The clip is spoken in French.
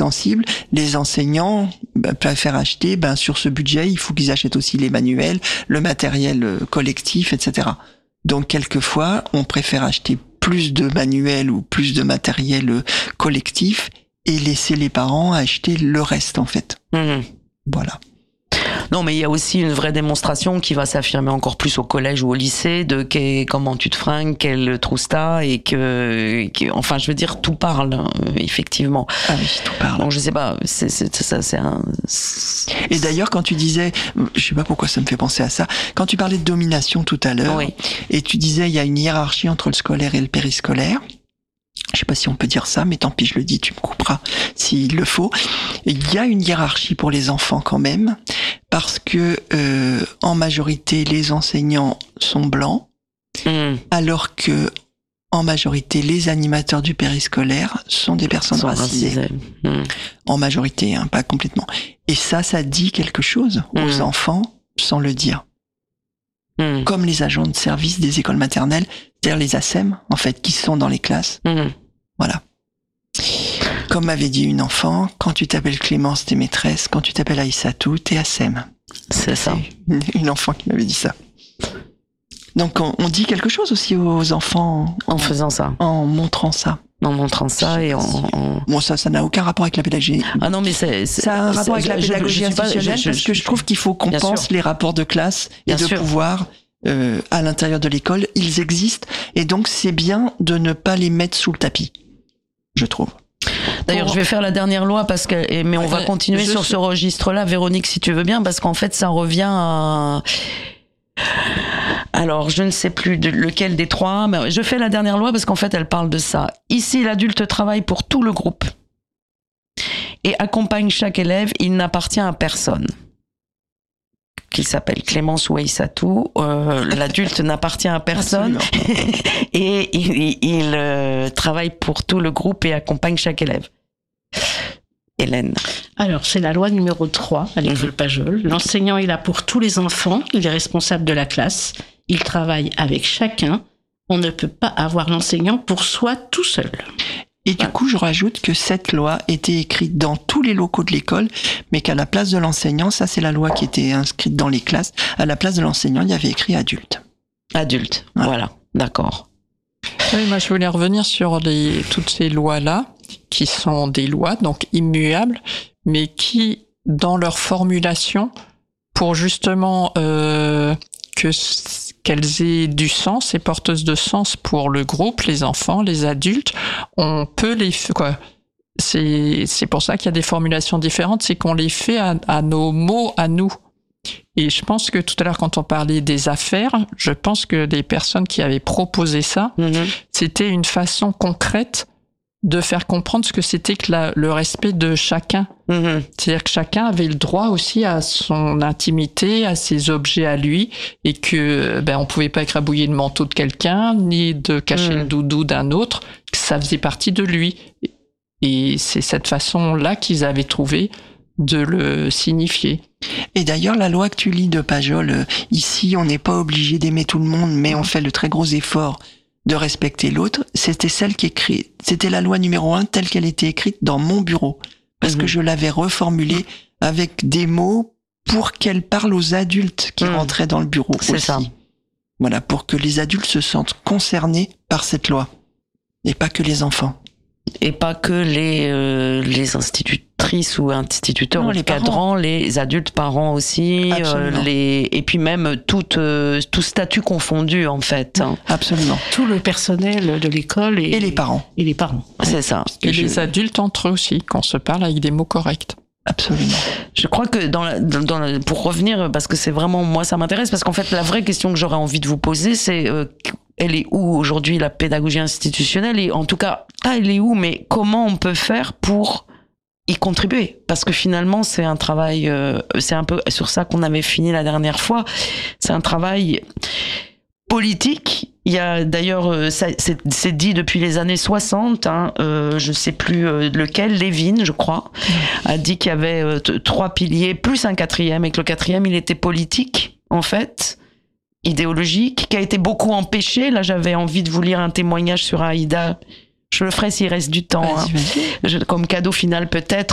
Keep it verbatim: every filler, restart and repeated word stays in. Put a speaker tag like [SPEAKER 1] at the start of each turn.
[SPEAKER 1] extensible, les enseignants bah, préfèrent acheter, ben, sur ce budget, il faut qu'ils achètent aussi les manuels, le matériel collectif, et cetera. Donc, quelquefois, on préfère acheter plus de manuels ou plus de matériel collectif et laisser les parents acheter le reste, en fait.
[SPEAKER 2] Mmh.
[SPEAKER 1] Voilà.
[SPEAKER 2] Non, mais il y a aussi une vraie démonstration qui va s'affirmer encore plus au collège ou au lycée de que, comment tu te fringues, quelle trousse t'as, et que, que, enfin, je veux dire, tout parle, hein, effectivement.
[SPEAKER 1] Ah oui, tout parle.
[SPEAKER 2] Donc, je sais pas, c'est, c'est, ça, c'est un... C'est...
[SPEAKER 1] Et d'ailleurs, quand tu disais, je sais pas pourquoi ça me fait penser à ça, quand tu parlais de domination tout à l'heure,
[SPEAKER 2] oui.
[SPEAKER 1] Et tu disais, il y a une hiérarchie entre le scolaire et le périscolaire. Je sais pas si on peut dire ça, mais tant pis, je le dis, tu me couperas s'il le faut. Il y a une hiérarchie pour les enfants quand même, parce que euh, en majorité les enseignants sont blancs,
[SPEAKER 2] mmh.
[SPEAKER 1] alors que en majorité les animateurs du périscolaire sont des personnes sont racisées. racisées. Mmh. En majorité, hein, pas complètement. Et ça, ça dit quelque chose mmh. aux enfants sans le dire. Mmh. Comme les agents de service des écoles maternelles, c'est-à-dire les A S E M, en fait, qui sont dans les classes. Mmh. Voilà. Comme m'avait dit une enfant, quand tu t'appelles Clémence, t'es maîtresse, quand tu t'appelles Aïssatou, t'es A S E M.
[SPEAKER 2] C'est ça.
[SPEAKER 1] C'est une enfant qui m'avait dit ça. Donc, on, on dit quelque chose aussi aux enfants.
[SPEAKER 2] En, en faisant ça.
[SPEAKER 1] En montrant ça.
[SPEAKER 2] En montrant ça et en, en...
[SPEAKER 1] Bon, ça, ça n'a aucun rapport avec la pédagogie.
[SPEAKER 2] Ah non, mais c'est... c'est
[SPEAKER 1] ça a un rapport avec la
[SPEAKER 2] je,
[SPEAKER 1] pédagogie
[SPEAKER 2] je, je
[SPEAKER 1] institutionnelle,
[SPEAKER 2] pas, je,
[SPEAKER 1] parce
[SPEAKER 2] je,
[SPEAKER 1] que je trouve qu'il faut qu'on pense
[SPEAKER 2] sûr.
[SPEAKER 1] les rapports de classe et
[SPEAKER 2] bien
[SPEAKER 1] de
[SPEAKER 2] sûr.
[SPEAKER 1] pouvoir... Euh, à l'intérieur de l'école, ils existent, et donc c'est bien de ne pas les mettre sous le tapis, je trouve.
[SPEAKER 2] D'ailleurs, je vais faire la dernière loi parce que, mais on va euh, continuer sur ce registre-là, Véronique, si tu veux bien, parce qu'en fait, ça revient à... Alors, je ne sais plus de lequel des trois, mais je fais la dernière loi parce qu'en fait, elle parle de ça. Ici, l'adulte travaille pour tout le groupe et accompagne chaque élève, il n'appartient à personne. Qu'il s'appelle Clémence ou Aïssatou, euh, l'adulte n'appartient à personne et il, il, il euh, travaille pour tout le groupe et accompagne chaque élève. Hélène.
[SPEAKER 3] Alors, c'est la loi numéro trois à l'école Pajol. L'enseignant est là pour tous les enfants, il est responsable de la classe, il travaille avec chacun, on ne peut pas avoir l'enseignant pour soi tout seul.
[SPEAKER 1] Et du coup, je rajoute que cette loi était écrite dans tous les locaux de l'école, mais qu'à la place de l'enseignant, ça c'est la loi qui était inscrite dans les classes, à la place de l'enseignant, il y avait écrit adulte.
[SPEAKER 2] Adulte, ouais. Voilà, d'accord.
[SPEAKER 4] Oui, moi je voulais revenir sur les, toutes ces lois-là, qui sont des lois, donc immuables, mais qui, dans leur formulation, pour justement euh, que qu'elles aient du sens et porteuses de sens pour le groupe, les enfants, les adultes, on peut les quoi. C'est c'est pour ça qu'il y a des formulations différentes, c'est qu'on les fait à, à nos mots, à nous. Et je pense que tout à l'heure, quand on parlait des affaires, je pense que les personnes qui avaient proposé ça, mm-hmm. c'était une façon concrète de faire comprendre ce que c'était que la, le respect de chacun. Mmh. C'est-à-dire que chacun avait le droit aussi à son intimité, à ses objets à lui, et que ben on pouvait pas écrabouiller le manteau de quelqu'un, ni de cacher mmh. le doudou d'un autre, que ça faisait partie de lui. Et c'est cette façon-là qu'ils avaient trouvé de le signifier.
[SPEAKER 1] Et d'ailleurs, la loi que tu lis de Pajol, euh, ici, on n'est pas obligé d'aimer tout le monde, mais on fait le très gros effort de respecter l'autre, c'était celle qui écrit, c'était la loi numéro un telle qu'elle était écrite dans mon bureau. Parce mmh. que je l'avais reformulée avec des mots pour qu'elle parle aux adultes qui mmh. rentraient dans le bureau
[SPEAKER 2] C'est
[SPEAKER 1] aussi.
[SPEAKER 2] Ça.
[SPEAKER 1] Voilà, pour que les adultes se sentent concernés par cette loi. Et pas que les enfants.
[SPEAKER 2] Et pas que les, euh, les institutrices ou instituteurs,
[SPEAKER 1] non,
[SPEAKER 2] ou les cadrans, parents. Les adultes, parents aussi, euh, les, et puis même tout, euh, tout statut confondu en fait. Hein.
[SPEAKER 1] Absolument.
[SPEAKER 3] Tout le personnel de l'école et,
[SPEAKER 1] et les parents.
[SPEAKER 3] Et les parents.
[SPEAKER 2] C'est ça.
[SPEAKER 4] Et
[SPEAKER 2] je...
[SPEAKER 4] les adultes entre eux aussi, qu'on se parle avec des mots corrects.
[SPEAKER 1] Absolument.
[SPEAKER 2] Je crois que dans la, dans, dans la, pour revenir, parce que c'est vraiment, moi ça m'intéresse, parce qu'en fait la vraie question que j'aurais envie de vous poser, c'est euh, elle est où aujourd'hui la pédagogie institutionnelle, et en tout cas, pas elle est où, mais comment on peut faire pour y contribuer, parce que finalement c'est un travail, euh, c'est un peu sur ça qu'on avait fini la dernière fois, c'est un travail politique. Il y a d'ailleurs, euh, ça, c'est, c'est dit depuis les années soixante, hein, euh, je sais plus euh, lequel, Lévin, je crois, mmh. a dit qu'il y avait euh, t- trois piliers, plus un quatrième, et que le quatrième, il était politique, en fait, idéologique, qui a été beaucoup empêché. Là, j'avais envie de vous lire un témoignage sur Aïda. Je le ferai s'il reste du temps, hein. Je, comme cadeau final peut-être.